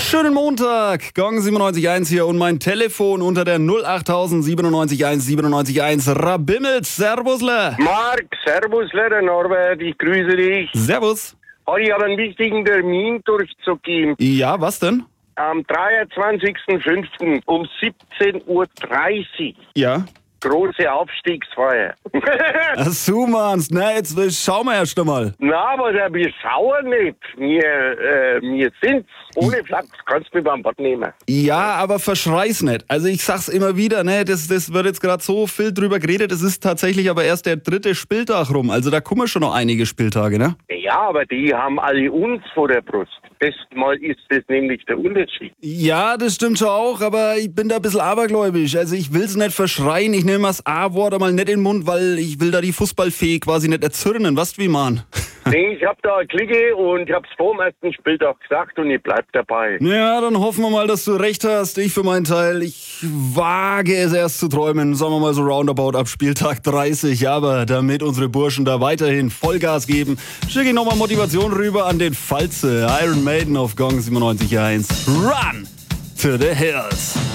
Schönen Montag, Gong 97.1 hier und mein Telefon unter der 08000 97.1 97.1 Rabimmelt. Servusle. Marc, servusle, der Norbert, ich grüße dich. Servus. Ich habe einen wichtigen Termin durchzugeben. Ja, was denn? Am 23.05. um 17.30 Uhr. Ja. Große Aufstiegsfeier. Ach so, Manns. Na, jetzt schauen wir erst einmal. Na, aber wir schauen nicht. Wir sind's. Ohne Flachs kannst du mich beim Wort nehmen. Ja, aber verschrei's nicht. Also ich sag's immer wieder, ne, das wird jetzt gerade so viel drüber geredet. Es ist tatsächlich aber erst der 3. Spieltag rum. Also da kommen schon noch einige Spieltage, ne? Ja, aber die haben alle uns vor der Brust. Mal ist das nämlich der Unterschied. Ja, das stimmt schon auch, aber ich bin da ein bisschen abergläubisch. Also ich will's nicht verschreien, ich nehme das A-Wort einmal nicht in den Mund, weil ich will da die Fußballfee quasi nicht erzürnen, was wie man. Nee, ich hab da eine Clique und ich hab's vor dem ersten Spieltag gesagt und ich bleib dabei. Ja, dann hoffen wir mal, dass du recht hast. Ich für meinen Teil, ich wage es erst zu träumen, sagen wir mal so roundabout ab Spieltag 30. Aber damit unsere Burschen da weiterhin Vollgas geben, schicke ich nochmal Motivation rüber an den Falze. Iron Maiden auf Gong 97.1. Run to the Hills.